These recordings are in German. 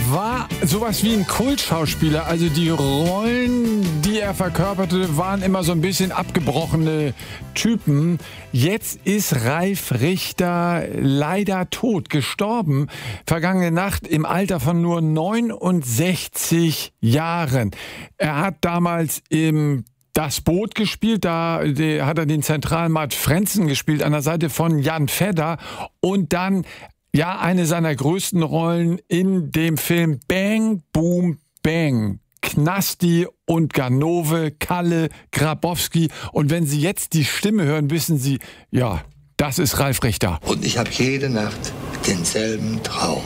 war sowas wie ein Kultschauspieler. Also die Rollen, die er verkörperte, waren immer so ein bisschen abgebrochene Typen. Jetzt ist Ralf Richter leider tot, gestorben. Vergangene Nacht im Alter von nur 69 Jahren. Er hat damals im Das Boot gespielt, da hat er den zentralen Mart Frentzen gespielt, an der Seite von Jan Fedder. Und dann, ja, eine seiner größten Rollen in dem Film Bang, Boom, Bang. Knasti und Ganove, Kalle, Grabowski. Und wenn Sie jetzt die Stimme hören, wissen Sie, ja, das ist Ralf Richter. Und ich habe jede Nacht denselben Traum.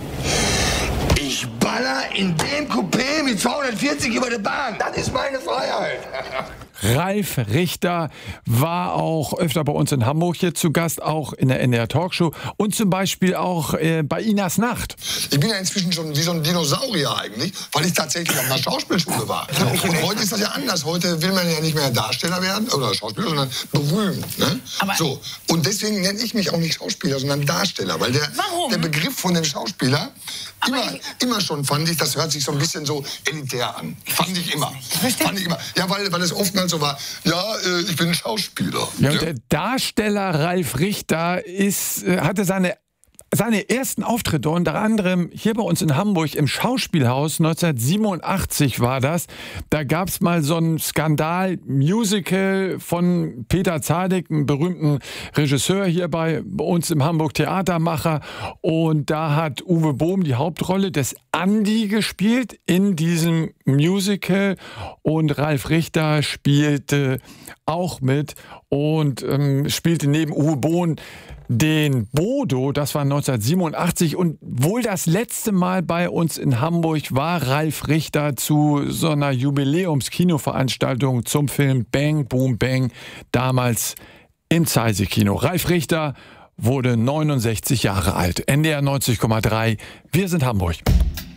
Ich baller in dem Coupé mit 240 über der Bahn. Das ist meine Freiheit. Ralf Richter war auch öfter bei uns in Hamburg hier zu Gast, auch in der NDR Talkshow und zum Beispiel auch bei Inas Nacht. Ich bin ja inzwischen schon wie so ein Dinosaurier eigentlich, weil ich tatsächlich auf einer Schauspielschule war. Und heute ist das ja anders. Heute will man ja nicht mehr Darsteller werden oder Schauspieler, sondern berühmt. Ne? So. Und deswegen nenne ich mich auch nicht Schauspieler, sondern Darsteller. Weil der Begriff von dem Schauspieler immer schon fand ich, das hört sich so ein bisschen so elitär an. Fand ich immer. Ja, weil es oftmals so war, ja, ich bin Schauspieler. Ja, und der Darsteller Ralf Richter hatte seine ersten Auftritte unter anderem hier bei uns in Hamburg im Schauspielhaus. 1987 war das. Da gab es mal so einen Skandal-Musical von Peter Zadek, einem berühmten Regisseur hier bei uns im Hamburg Theatermacher. Und da hat Uwe Bohm die Hauptrolle des Andi gespielt in diesem Musical. Und Ralf Richter spielte auch mit und spielte neben Uwe Bohm den Bodo, das war 1987 und wohl das letzte Mal bei uns in Hamburg war Ralf Richter zu so einer Jubiläums-Kinoveranstaltung zum Film Bang, Boom, Bang, damals im Zeise-Kino. Ralf Richter wurde 69 Jahre alt. NDR 90,3, wir sind Hamburg.